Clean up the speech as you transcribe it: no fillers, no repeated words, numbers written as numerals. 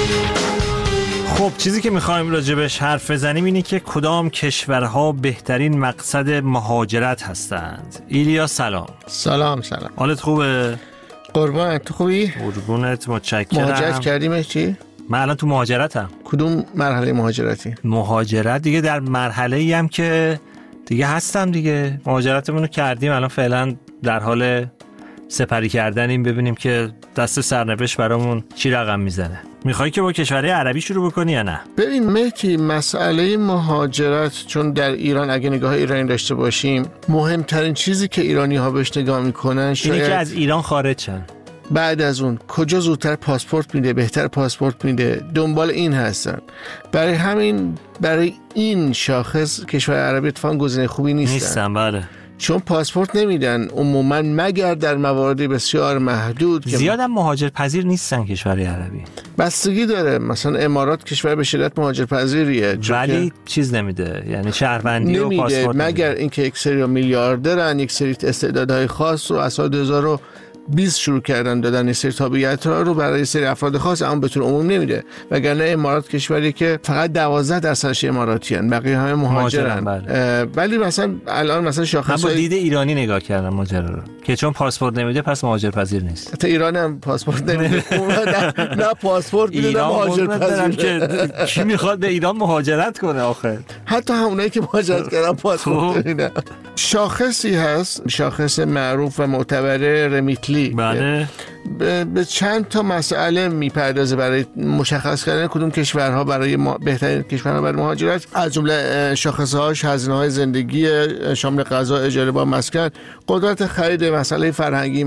خب چیزی که میخوایم راجبش حرف بزنیم اینه که کدام کشورها بهترین مقصد مهاجرت هستند. ایلیا سلام. سلام. حالت خوبه؟ قربانت، تو خوبی؟ قربونت، متشکرم. مهاجرت کردیم چی؟ من الان تو مهاجرتم. کدوم مرحله مهاجرتی؟ مهاجرت دیگه در مرحله‌ای هم که دیگه هستم دیگه. مهاجرتمون رو کردیم، الان فعلا در حال سپری کردنیم ببینیم که دست سرنوشت برامون چی رقم میزنه. میخوای که با کشورهای عربی شروع بکنی یا نه؟ ببین مهدی، مسئله مهاجرت چون در ایران اگه نگاه ایرانی داشته باشیم، مهمترین چیزی که ایرانی ها بهش نگاه میکنن اینه که از ایران خارج شن. بعد از اون کجا زودتر پاسپورت میده، بهتر پاسپورت میده، دنبال این هستن. برای این شاخص کشور عربی اتفاقا گزینه خوبی نیستن. بله. چون پاسپورت نمیدن عموما مگر در مواردی بسیار محدود. زیاد هم مهاجر پذیر نیستن کشور عربی. بستگی داره، مثلا امارات کشور به شدت مهاجر پذیریه ولی چیز نمیده، یعنی شهروندی و پاسپورت مگر اینکه یک سری میلیاردرن، یک سری استعدادهای خاص رو از سال 2020 شروع کردن دادن، یک سری تابعیت رو برای سری افراد خاص، اما به طور عموم نمیده. وگرنه امارات کشوری که فقط 12% اماراتیان، بقیه همه مهاجرن. ولی مثلا الان مثلا شاخص من با دید ایرانی نگاه کردم ماجرا رو که چون پاسپورت نمیده پس مهاجر پذیر نیست. حتی ایران هم پاسپورت نمیده. نه پاسپورت میده نه مهاجر پذیر. که کی میخواد به ایران مهاجرت کنه آخه؟ حتی همونایی که مهاجرت کردن پاسپورت نمیدن. شاخصی هست، شاخص معروف و معتبر رمیتلی. بله. به چند تا مسئله میپردازه برای مشخص کردن کدوم کشورها برای بهترین کشورها برای مهاجرت. از جمله شاخصهاش هزینه‌های زندگی شامل غذا، اجاره با مسکن، قدرت خرید، مسئله فرهنگی،